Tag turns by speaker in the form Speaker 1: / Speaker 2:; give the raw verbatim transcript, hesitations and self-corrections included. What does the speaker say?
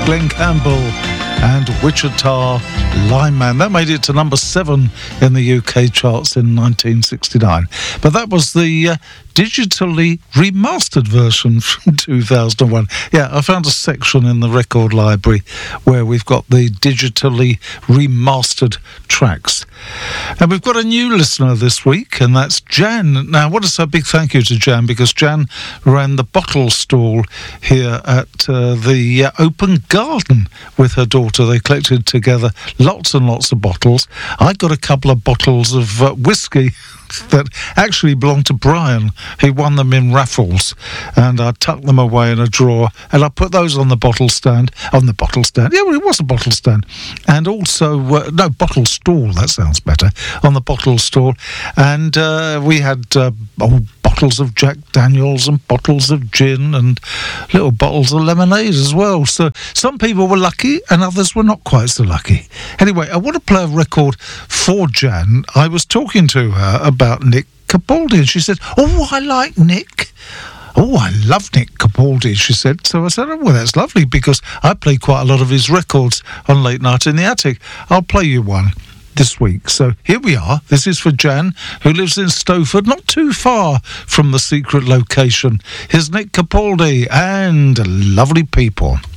Speaker 1: Glenn Campbell and Wichita Lineman. That made it to number seven in the U K charts in nineteen sixty-nine. But that was the uh, digitally remastered version from two thousand one. Yeah, I found a section in the record library where we've got the digitally remastered tracks. And we've got a new listener this week, and that's Jan. Now, I want to say a big thank you to Jan, because Jan ran the bottle stall here at uh, the uh, Open Garden with her daughter. They collected together lots and lots of bottles. I got a couple of bottles of uh, whiskey that actually belonged to Brian. He won them in raffles, and I tucked them away in a drawer, and I put those on the bottle stand. On the bottle stand, yeah, well, it was a bottle stand, and also uh, no bottle stall. That sounds better. On the bottle stall, and uh, we had uh, old bottles of Jack Daniels and bottles of gin and little bottles of lemonade as well. So some people were lucky, and others were not quite so lucky. Anyway, I want to play a record for Jan. I was talking to her about Nick Capaldi, and she said, "Oh, I like Nick. Oh, I love Nick Capaldi," she said. So I said, "Oh, well, that's lovely, because I play quite a lot of his records on Late Night in the Attic. I'll play you one this week." So here we are. This is for Jan, who lives in Stowford, not too far from the secret location. Here's Nick Capaldi and Lovely People.